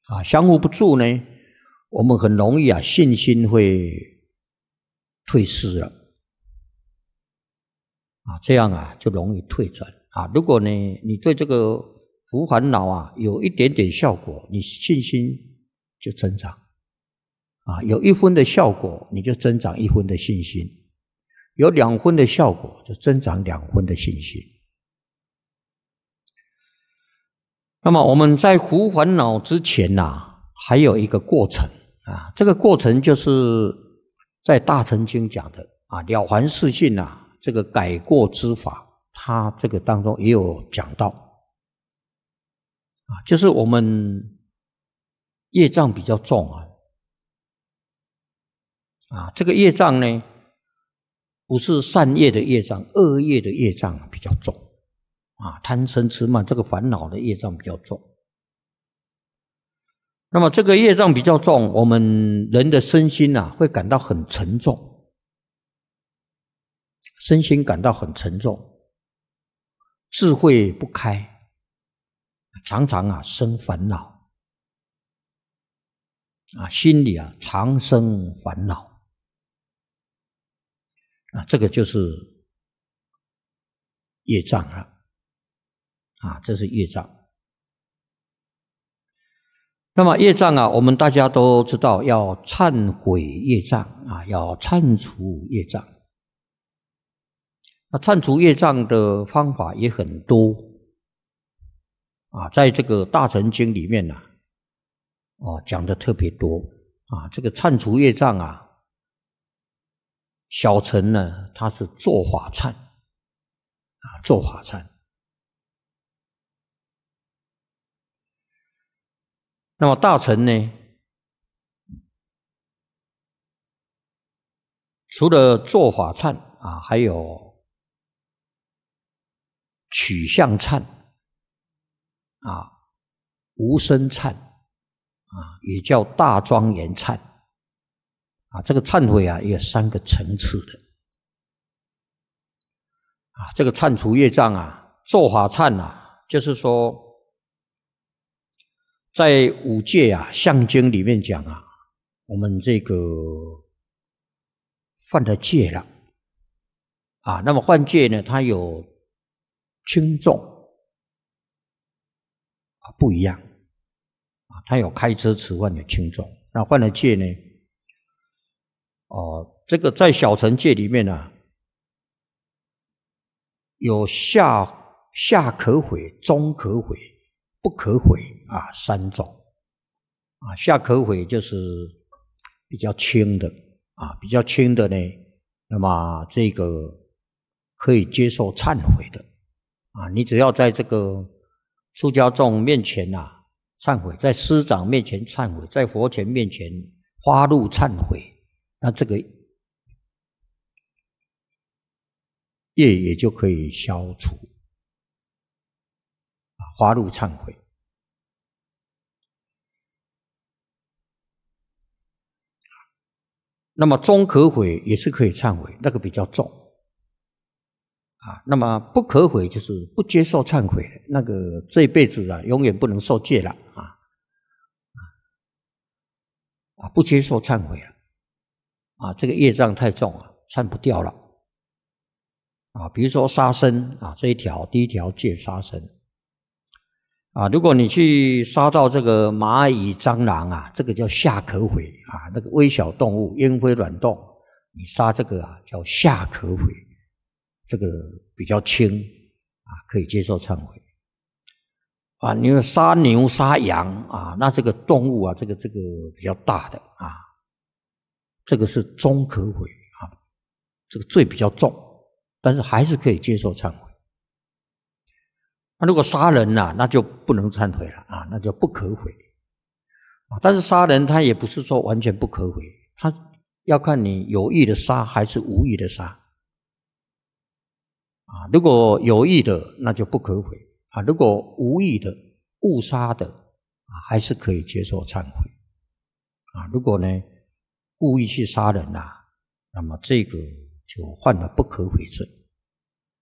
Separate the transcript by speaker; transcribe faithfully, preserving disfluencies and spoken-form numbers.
Speaker 1: 啊，相互不助呢，我们很容易啊信心会退失了啊，这样啊就容易退转啊。如果呢你对这个伏烦恼啊有一点点效果，你信心就增长啊，有一分的效果，你就增长一分的信心；有两分的效果，就增长两分的信心。那么我们在伏烦恼之前啊，还有一个过程啊，这个过程就是在《大乘经》讲的啊，《了凡四训》啊，这个改过之法，它这个当中也有讲到啊，就是我们业障比较重啊，啊，这个业障呢，不是善业的业障，恶业的业障比较重。啊，贪嗔痴慢这个烦恼的业障比较重。那么这个业障比较重，我们人的身心啊会感到很沉重，身心感到很沉重，智慧不开，常常啊生烦恼，啊心里啊常生烦恼，啊这个就是业障啊。啊，这是业障。那么业障啊，我们大家都知道要忏悔业障啊，要忏除业障。那忏除业障的方法也很多啊，在这个《大乘经》里面呢、啊，哦讲的特别多啊。这个忏除业障啊，小乘呢，它是做法忏啊，做法忏。那么大乘呢，除了做法忏啊，还有取向忏啊，无生忏啊，也叫大庄严忏啊。这个忏悔啊，也有三个层次的啊。这个忏除业障啊，做法忏啊，就是说。在五戒啊，相经里面讲啊，我们这个犯了戒了啊，那么犯戒呢，它有轻重啊不一样啊，它有开车迟犯的轻重。那犯了戒呢，哦，这个在小乘戒里面啊，有下下可悔，中可悔。不可悔啊，三种啊，下可悔就是比较轻的啊，比较轻的呢，那么这个可以接受忏悔的啊，你只要在这个出家众面前呐、啊、忏悔，在师长面前忏悔，在佛前面前发露忏悔，那这个业也就可以消除。发露忏悔，那么中可悔也是可以忏悔，那个比较重啊。那么不可悔就是不接受忏悔，那个这一辈子啊永远不能受戒了啊啊，不接受忏悔了啊，这个业障太重了，忏不掉了啊。比如说杀生啊，这一条第一条戒杀生。啊，如果你去杀到这个蚂蚁、蟑螂啊，这个叫下可悔啊。那个微小动物、烟灰卵动，你杀这个啊叫下可悔，这个比较轻啊，可以接受忏悔。啊，你杀牛、杀羊啊，那这个动物啊，这个这个比较大的啊，这个是中可悔啊，这个罪比较重，但是还是可以接受忏悔。那如果杀人啊，那就不能忏悔了啊，那就不可悔啊。但是杀人他也不是说完全不可悔，他要看你有意的杀还是无意的杀啊。如果有意的，那就不可悔啊；如果无意的误杀的啊，还是可以接受忏悔啊。如果呢故意去杀人啊，那么这个就犯了不可悔罪。